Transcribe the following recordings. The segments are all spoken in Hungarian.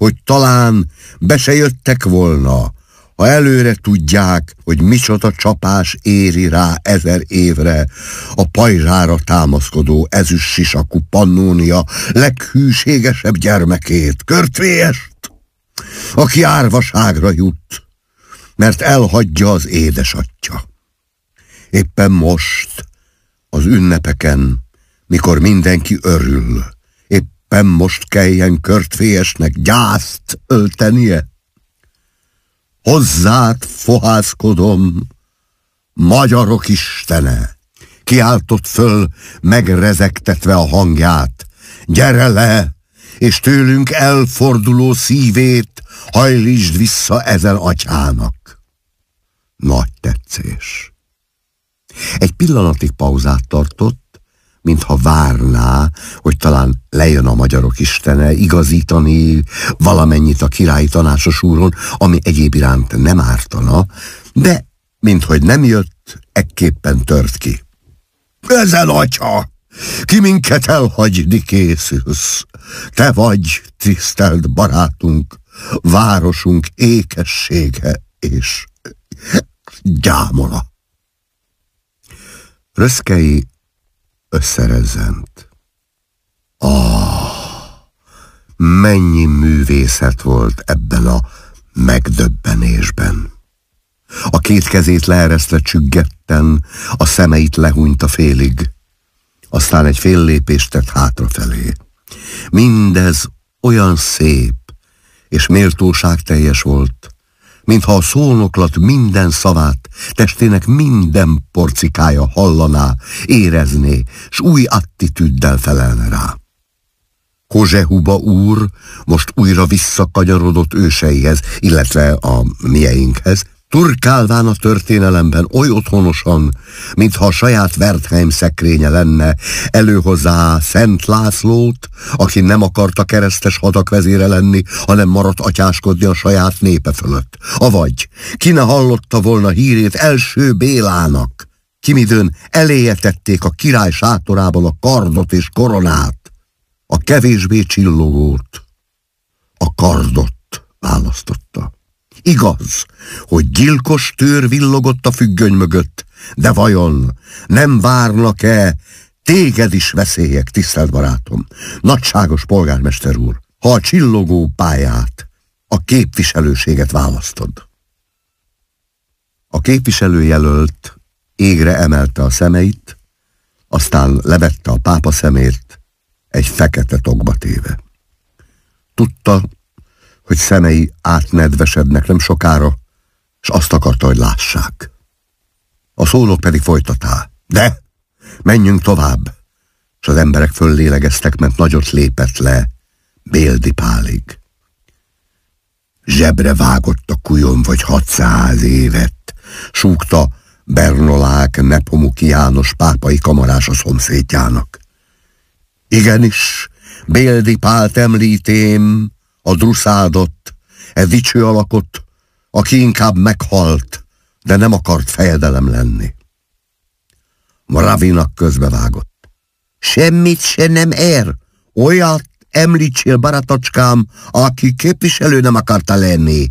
hogy talán be se jöttek volna, ha előre tudják, hogy micsoda csapás éri rá 1000 évre a pajzsára támaszkodó ezüst sisakú Pannónia leghűségesebb gyermekét, Körtvélyest, aki árvaságra jut, mert elhagyja az édesatya. Éppen most, az ünnepeken, mikor mindenki örül, éppen most kelljen Körtvélyesnek gyászt öltenie. Hozzád fohászkodom, magyarok istene, kiáltott föl, megrezegtetve a hangját. Gyere le, és tőlünk elforduló szívét hajlítsd vissza ezen atyának. Nagy tetszés. Egy pillanatig pauzát tartott, mintha várná, hogy talán lejön a magyarok istene igazítani valamennyit a királyi tanácsos úron, ami egyéb iránt nem ártana, de minthogy nem jött, ekképpen tört ki. Ezen atya, ki minket elhagyni készülsz. Te vagy, tisztelt barátunk, városunk ékessége és gyámola. Röszkei összerezzent. Mennyi művészet volt ebben a megdöbbenésben. A két kezét leeresztve csüggetten, a szemeit lehúnyta félig, aztán egy fél lépést tett hátrafelé. Mindez olyan szép és méltóságteljes volt, mintha a szónoklat minden szavát, testének minden porcikája hallaná, érezné, s új attitűddel felelne rá. Kozsehuba úr most újra visszakanyarodott őseihez, illetve a mieinkhez, turkálván a történelemben oly otthonosan, mintha a saját Wertheim szekrénye lenne, előhozzá Szent Lászlót, aki nem akarta keresztes hadak vezére lenni, hanem maradt atyáskodni a saját népe fölött. Avagy ki ne hallotta volna hírét első Bélának, kimidőn eléje tették a király sátorában a kardot és koronát, a kevésbé csillogót, a kardot választotta. Igaz, hogy gyilkos tőr villogott a függöny mögött, de vajon nem várnak-e téged is veszélyek, tisztelt barátom, nagyságos polgármester úr, ha a csillogó pályát, a képviselőséget választod? A képviselőjelölt égre emelte a szemeit, aztán levette a pápa szemét, egy fekete tokba téve. Tudta, hogy szemei átnedvesednek nem sokára, és azt akarta, hogy lássák. A szónok pedig folytatá. De menjünk tovább, és az emberek föllélegeztek, mert nagyot lépett le Béldi Pálig. Zsebre vágott a kujon vagy 600 évet, súgta Bernolák Nepomuki János pápai kamarás a szomszédjának. Igenis, Béldi Pált említém, a druszádot, dicső alakot, aki inkább meghalt, de nem akart fejedelem lenni. Moravinak közbevágott. Semmit se nem ér, olyat említsél, baratocskám, aki képviselő nem akarta lenni.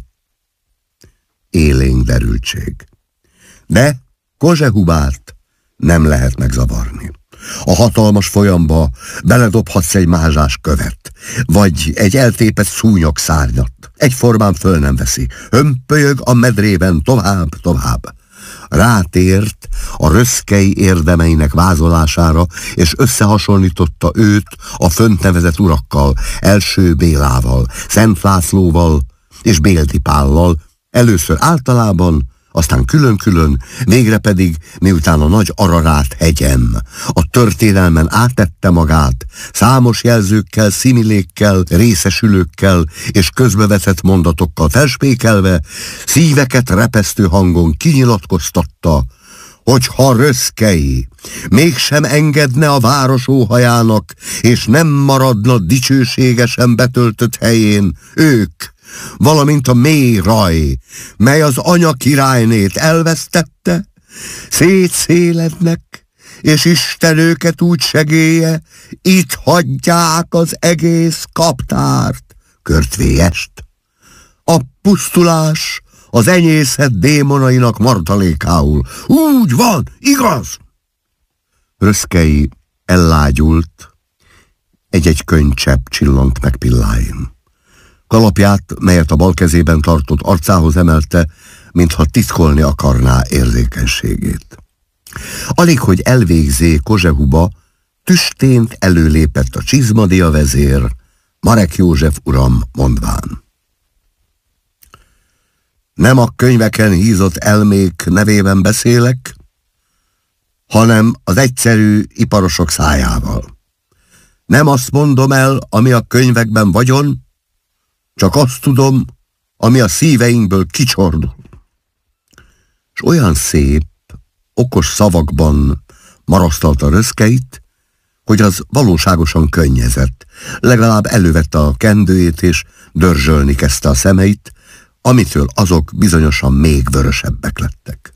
Élénk derültség. De Kozsehubát nem lehet megzavarni. A hatalmas folyamba beledobhatsz egy mázsás követ, vagy egy eltépett szúnyogszárnyat. Egyformán föl nem veszi. Hömpölyög a medrében tovább. Rátért a röszkei érdemeinek vázolására, és összehasonlította őt a fönt nevezett urakkal, első Bélával, Szent Lászlóval és Béldi Pállal, először általában, aztán külön-külön, végre pedig, miután a nagy Ararát hegyen, a történelmen átette magát, számos jelzőkkel, szimilékkel, részesülőkkel és közbevetett mondatokkal felspékelve, szíveket repesztő hangon kinyilatkoztatta, hogy ha Röszkei mégsem engedne a város óhajának, és nem maradna dicsőségesen betöltött helyén, ők, valamint a mély raj, mely az anya királynét elvesztette, szétszélednek, és Isten őket úgy segélye, itt hagyják az egész kaptárt, Körtvélyest. A pusztulás az enyészet démonainak martalékául. Úgy van, igaz? Röszkei ellágyult, egy-egy könycsepp csillant meg pilláin. Kalapját, melyet a bal kezében tartott, arcához emelte, mintha titkolni akarná érzékenységét. Alig, hogy elvégzé Kozsehuba, tüstént előlépett a csizmadia vezér, Marek József uram mondván. Nem a könyveken hízott elmék nevében beszélek, hanem az egyszerű iparosok szájával. Nem azt mondom el, ami a könyvekben vagyon, csak azt tudom, ami a szíveinkből kicsordul. És olyan szép, okos szavakban marasztalta Röszkeit, hogy az valóságosan könnyezett. Legalább elővette a kendőjét, és dörzsölni kezdte a szemeit, amitől azok bizonyosan még vörösebbek lettek.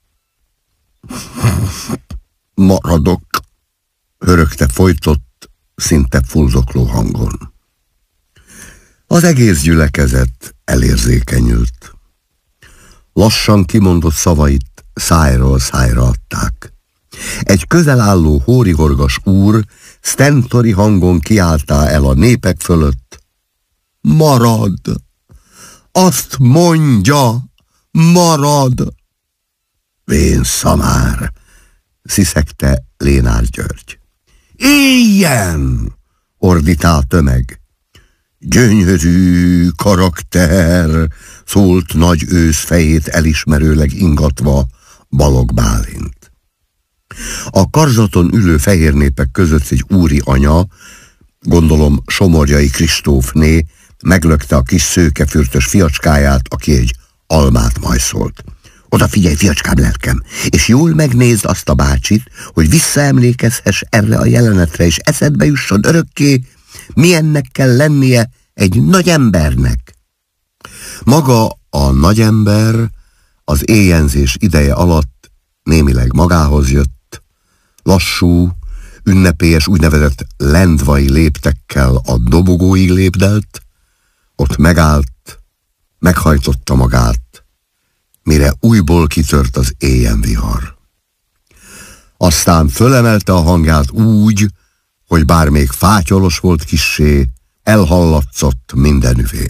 Maradok, hörögte folytott, szinte fuldokló hangon. Az egész gyülekezet elérzékenyült. Lassan kimondott szavait szájról szájra adták. Egy közel álló hórihorgas úr sztentori hangon kiáltá el a népek fölött. Marad! Azt mondja, marad! Vén szamár, sziszegte Lénár György. Éljen! Ordítál a tömeg. Gyönyörű karakter, szólt nagy ősz fejét elismerőleg ingatva Balogh Bálint. A karzaton ülő fehér népek között egy úri anya, gondolom Somorjai Kristófné, meglökte a kis szőkefürtös fiacskáját, aki egy almát majszolt. Oda figyelj, fiacskám, lelkem, és jól megnézd azt a bácsit, hogy visszaemlékezhess erre a jelenetre, és eszedbe jusson örökké, milyennek kell lennie egy nagy embernek. Maga a nagyember az éjjenzés ideje alatt némileg magához jött, lassú, ünnepélyes úgynevezett lendvai léptekkel a dobogóig lépdelt, ott megállt, meghajtotta magát, mire újból kitört az éjjenvihar. Aztán fölemelte a hangját úgy, hogy bár még fátyolos volt kissé, elhallatszott mindenüvé.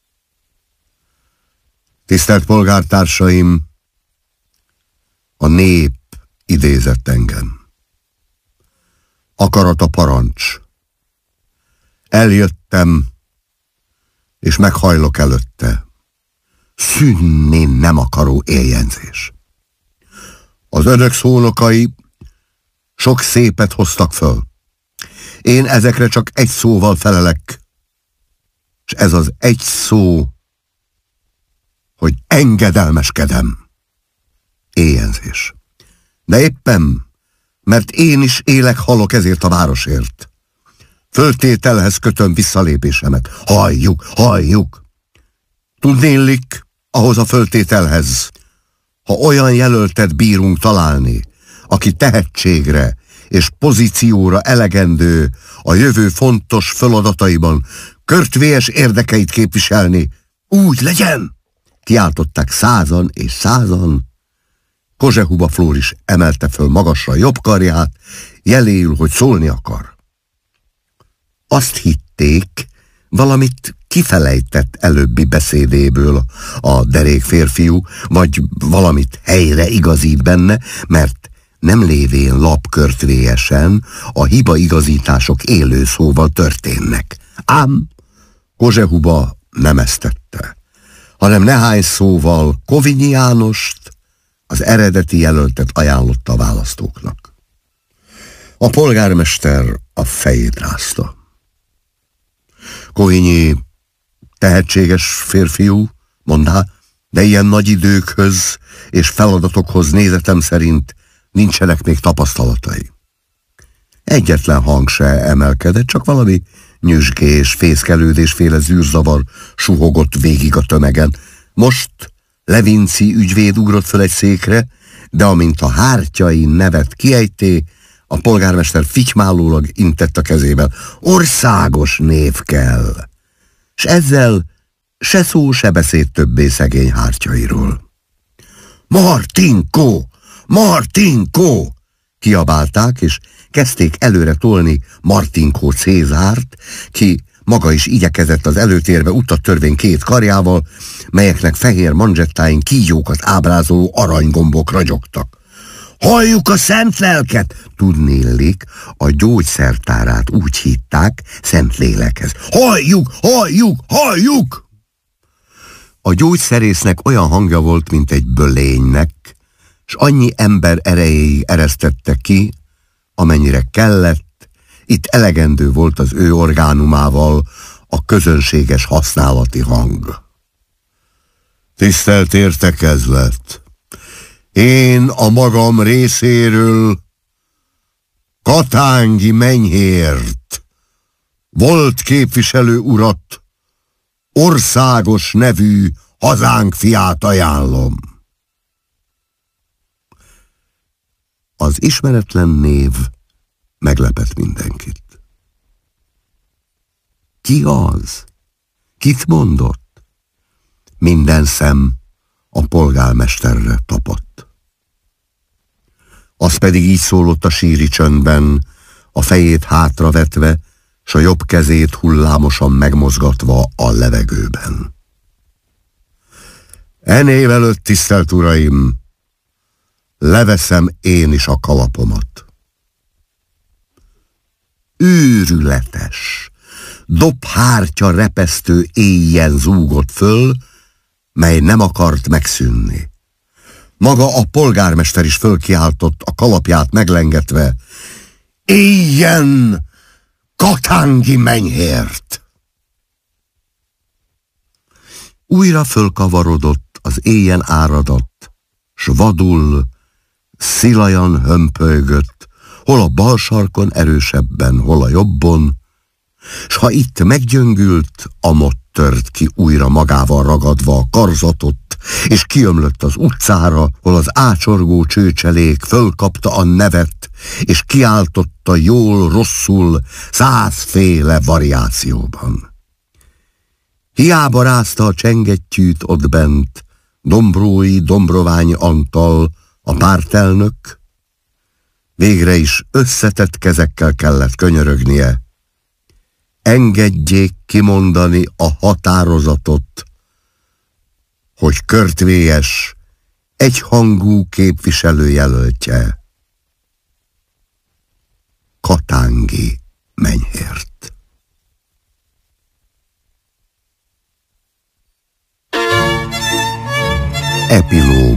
Tisztelt polgártársaim, a nép idézett engem. Akarat a parancs. Eljöttem, és meghajlok előtte. Szűnni nem akaró éjjenzés. Az önök szónokai sok szépet hoztak föl. Én ezekre csak egy szóval felelek, és ez az egy szó, hogy engedelmeskedem. Éjjenzés. De éppen, mert én is élek, halok ezért a városért. Föltételhez kötöm visszalépésemet. Halljuk, halljuk. Tudnélik, ahhoz a föltételhez, ha olyan jelöltet bírunk találni, aki tehetségre és pozícióra elegendő a jövő fontos feladataiban körtvélyes érdekeit képviselni, úgy legyen! Kiáltották százan és százan. Kozsehuba Flór is emelte föl magasra jobb karját, jeléül, hogy szólni akar. Azt hitték, valamit kifelejtett előbbi beszédéből a derék férfiú, vagy valamit helyre igazít benne, mert nem lévén lapkörtvélyesen a hibaigazítások élő szóval történnek. Ám Kozsehuba nem ezt tette, hanem nehány szóval Kovinyi Jánost, az eredeti jelöltet ajánlotta a választóknak. A polgármester a fejét rázta. Kovinyi tehetséges férfiú, mondá, de ilyen nagy időkhöz és feladatokhoz nézetem szerint nincsenek még tapasztalatai. Egyetlen hang se emelkedett, csak valami nyüzsgés, fészkelődésféle zűrzavar suhogott végig a tömegen. Most Levinci ügyvéd ugrott föl egy székre, de amint a Hártyai nevet kiejté, a polgármester fitymálólag intett a kezével. Országos név kell. s ezzel se szó, se beszéd többé szegény hártyairól. Martinko! Martinko! Kiabálták, és kezdték előre tolni Martinko Cézárt, ki maga is igyekezett az előtérbe utat törvén két karjával, melyeknek fehér manzsettáin kígyókat ábrázoló aranygombok ragyogtak. Halljuk a szent lelket! Tudnillik, a gyógyszertárát úgy hitták szent lélekhez. Halljuk! Halljuk! Halljuk! A gyógyszerésznek olyan hangja volt, mint egy bölénynek, s annyi ember erejéig eresztette ki, amennyire kellett, itt elegendő volt az ő orgánumával a közönséges használati hang. Tisztelt értekezlet! Én a magam részéről Katángi Menyhért, volt képviselő urat, országos nevű hazánk fiát ajánlom. Az ismeretlen név meglepett mindenkit. Ki az? Kit mondott? Minden szem a polgármesterre tapadt. Az pedig így szólott a síri csöndben, a fejét hátravetve, s a jobb kezét hullámosan megmozgatva a levegőben. E név előtt, tisztelt uraim, leveszem én is a kalapomat. Őrületes, dobhártya repesztő éjjel zúgott föl, mely nem akart megszűnni. Maga a polgármester is fölkiáltott, a kalapját meglengetve: éljen Katángi Menyhért! Újra fölkavarodott az éjjel áradat, s vadul, szilajan hömpölygött, hol a bal sarkon erősebben, hol a jobbon, s ha itt meggyöngült, amott tört ki újra magával ragadva a karzatot, és kiömlött az utcára, hol az ácsorgó csőcselék fölkapta a nevet, és kiáltotta jól-rosszul 100 féle variációban. Hiába rázta a csengettyűt ott bent Dombrói Dombroványi Antal, a pártelnök, végre is összetett kezekkel kellett könyörögnie: engedjék kimondani a határozatot, hogy Körtvélyes egyhangú képviselőjelöltje Katángi Menyhért. Epilóg.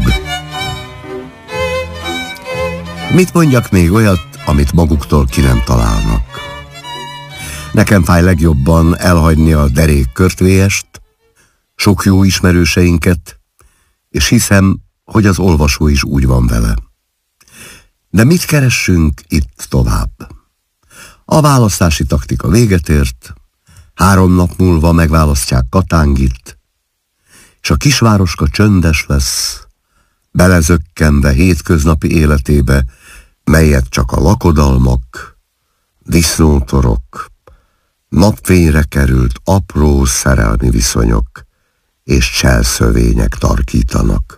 Mit mondjak még olyat, amit maguktól ki nem találnak? Nekem fáj legjobban elhagyni a derék Körtvélyest, sok jó ismerőseinket, és hiszem, hogy az olvasó is úgy van vele. De mit keressünk itt tovább? A választási taktika véget ért, 3 nap múlva megválasztják Katángit, és a kisvároska csöndes lesz, belezökkenve hétköznapi életébe, melyet csak a lakodalmak, disznótorok, napfényre került apró szerelmi viszonyok és cselszövények tarkítanak.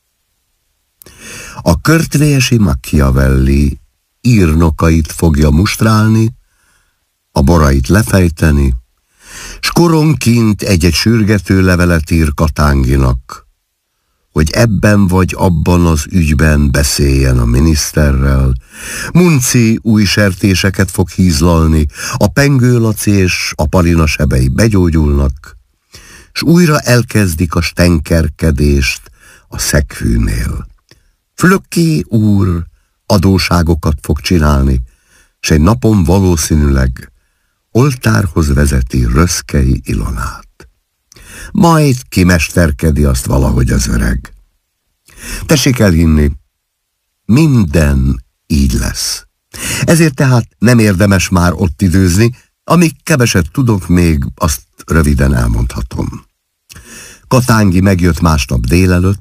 A körtvélyesi Machiavelli írnokait fogja mustrálni, a borait lefejteni, s koronként egy-egy sürgető levelet ír Katánginak, hogy ebben vagy abban az ügyben beszéljen a miniszterrel. Munci új sertéseket fog hízlalni, a Pengő Laci és a Palina sebei begyógyulnak, s újra elkezdik a stenkerkedést a szegfűnél. Flökké úr adóságokat fog csinálni, s egy napon valószínűleg oltárhoz vezeti Röszkei Ilonát. Majd kimesterkedi azt valahogy az öreg. Tessék elhinni, minden így lesz. Ezért tehát nem érdemes már ott időzni, amíg keveset tudok még, azt röviden elmondhatom. Katángi megjött másnap délelőtt,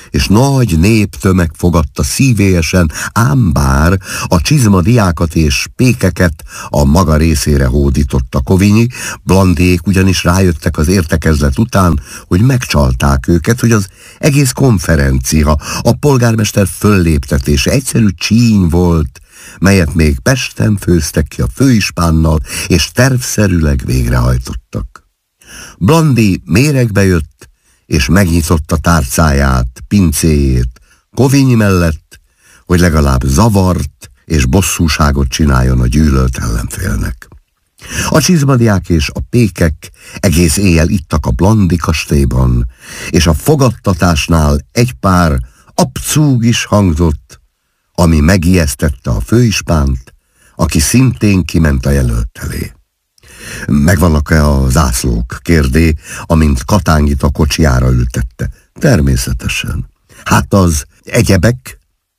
és nagy néptömeg fogadta szívélyesen, ám bár a csizmadiákat és pékeket a maga részére hódította Kovinyi, Blandiék ugyanis rájöttek az értekezlet után, hogy megcsalták őket, hogy az egész konferencia, a polgármester fölléptetése egyszerű csíny volt, melyet még Pesten főztek ki a főispánnal, és tervszerűleg végrehajtottak. Blandi méregbe jött, és megnyitotta tárcáját, pincéjét Kovinyi mellett, hogy legalább zavart és bosszúságot csináljon a gyűlölt ellenfélnek. A csizmadiák és a pékek egész éjjel ittak a Blandi kastélyban, és a fogadtatásnál egy pár abcúg is hangzott, ami megijesztette a főispánt, aki szintén kiment a jelölt elé. Megvannak-e a zászlók? Kérdé, amint Katángit a kocsiára ültette. Természetesen. Hát az egyebek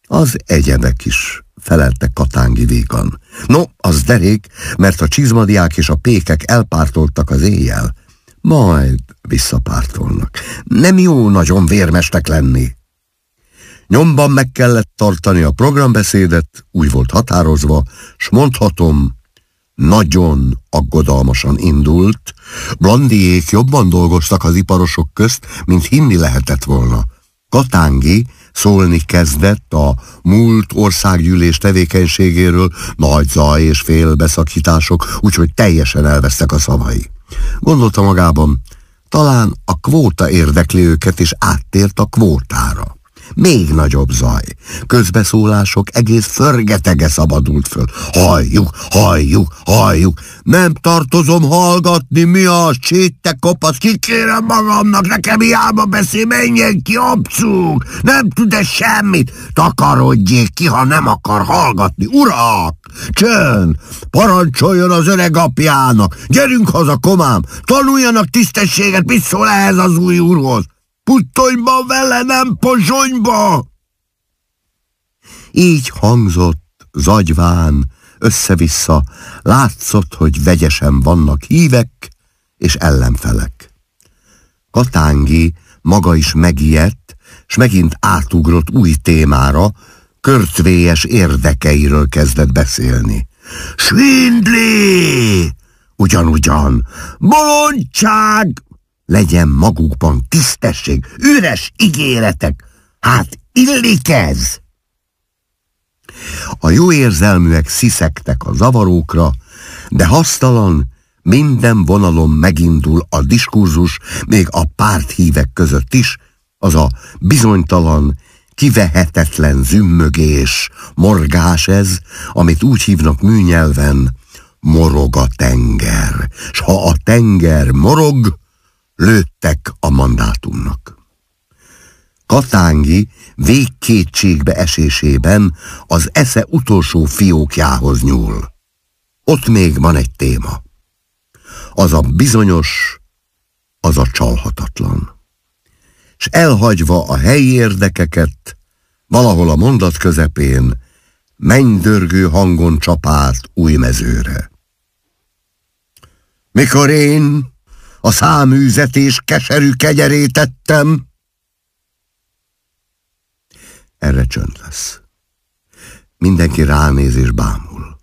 is, felelte Katángi vígan. No, az derék, mert a csizmadiák és a pékek elpártoltak az éjjel. Majd visszapártolnak. Nem jó nagyon vérmestek lenni. Nyomban meg kellett tartani a programbeszédet, úgy volt határozva, s mondhatom, nagyon aggodalmasan indult. Blandiék jobban dolgoztak az iparosok közt, mint hinni lehetett volna. Katángi szólni kezdett a múlt országgyűlés tevékenységéről, nagy zaj és félbeszakítások, úgyhogy teljesen elvesztek a szavai. Gondolta magában, talán a kvóta érdekli őket, és áttért a kvótára. Még nagyobb zaj. Közbeszólások, egész förgetege szabadult föl. Halljuk. Nem tartozom hallgatni, mi az? Csétte kopasz, kikérem magamnak, nekem hiába beszél, menjen ki, abcúg! Nem tud-e semmit? Takarodjék ki, ha nem akar hallgatni. Urak! Csönd! Parancsoljon az öreg apjának! Gyerünk haza, komám! Tanuljanak tisztességet, mit szól ehhez az új úrhoz? Puttonyba vele, nem pozsonyba! Így hangzott, zagyván, össze-vissza, látszott, hogy vegyesen vannak hívek és ellenfelek. Katángi maga is megijedt, s megint átugrott új témára, körtvélyes érdekeiről kezdett beszélni. Svindli! Ugyan, bolondság! Legyen magukban tisztesség, üres ígéretek, hát illik ez! A jó érzelműek sziszegtek a zavarókra, de hasztalan, minden vonalon megindul a diskurzus, még a párthívek között is, az a bizonytalan, kivehetetlen zümmögés, morgás ez, amit úgy hívnak műnyelven, morog a tenger, s ha a tenger morog, lőttek a mandátumnak. Katángi végkétségbe esésében az esze utolsó fiókjához nyúl. Ott még van egy téma. Az a bizonyos, az a csalhatatlan. S elhagyva a helyi érdekeket, valahol a mondat közepén mennydörgő hangon csap át új mezőre. Mikor én a száműzetés keserű kegyerét ettem, erre csönd lesz. Mindenki ránéz és bámul.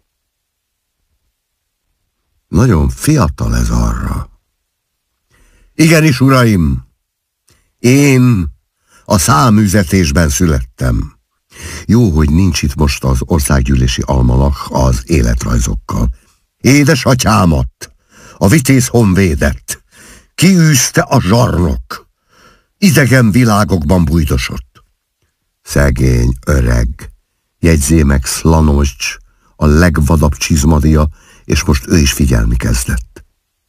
Nagyon fiatal ez arra. Igenis, uraim, én a száműzetésben születtem. Jó, hogy nincs itt most az országgyűlési almanach az életrajzokkal. Édesatyámat, a vitéz honvédet kiűzte a zsarnok. Idegen világokban bújdosott. Szegény öreg, jegyzé meg Szlanocs, a legvadabb csizmadia, és most ő is figyelni kezdett.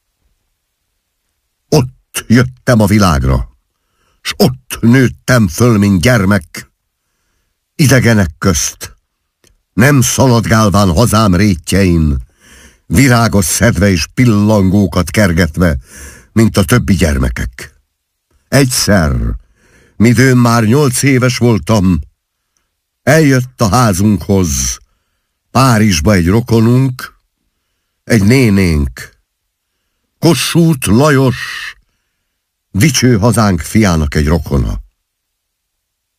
Ott jöttem a világra, s ott nőttem föl, mint gyermek, idegenek közt, nem szaladgálván hazám rétjein, virágot szedve és pillangókat kergetve, mint a többi gyermekek. Egyszer, midőn már 8 éves voltam, eljött a házunkhoz Párizsba egy rokonunk, egy nénénk, Kossuth Lajos, dicső hazánk fiának egy rokona.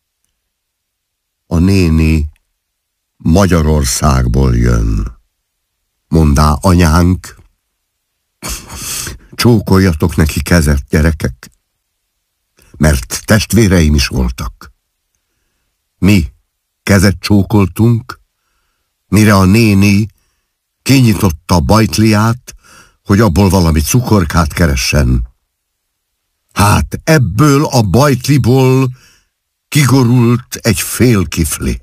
a néni Magyarországból jön. Mondá anyánk, csókoljatok neki kezet, gyerekek, mert testvéreim is voltak. Mi kezet csókoltunk, mire a néni kinyitotta a bajtliát, hogy abból valami cukorkát keressen. Hát ebből a bajtliból kigorult egy fél kifli.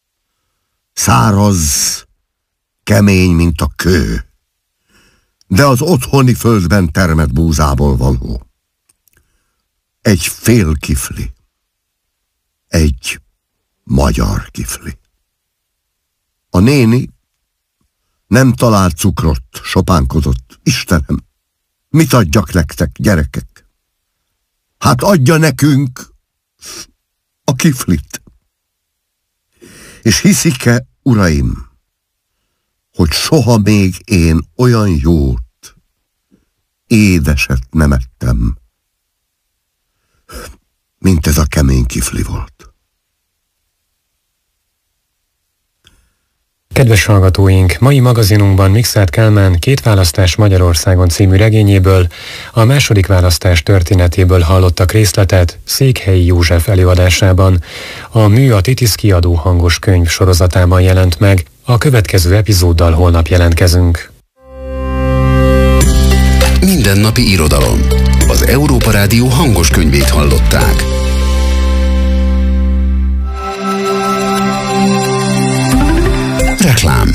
Száraz, kemény, mint a kő, de az otthoni földben termett búzából való. Egy fél kifli. Egy magyar kifli. A néni nem talált cukrot, sopánkodott. Istenem, mit adjak nektek, gyerekek? Hát adja nekünk a kiflit. És hiszik-e, uraim, hogy soha még én olyan jót, édeset nem ettem, mint ez a kemény kifli volt. Kedves hallgatóink, mai magazinunkban Mikszáth Kálmán Két választás Magyarországon című regényéből, a második választás történetéből hallottak részletet Székhelyi József előadásában. A Mű a Titisz kiadó hangos könyv sorozatában jelent meg, a következő epizóddal holnap jelentkezünk. Mindennapi irodalom. Az Európa Rádió hangos könyvét hallották. Reklám.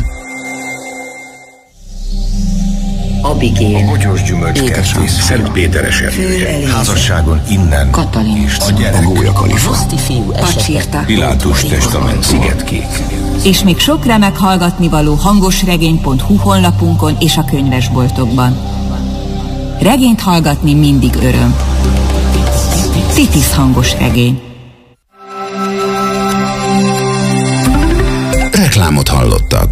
Abigél, a bogyós gyümölcskertész, Szent Péteres erdője, házasságon innen, Katalin, és a gyerek, a gólyakalifa, Pacsirta, Pilátus testament, Szigetkék. És még sok remek hallgatnivaló hangosregény.hu honlapunkon és a könyvesboltokban. Regényt hallgatni mindig öröm. Titisz hangos regény. Reklámot hallottak.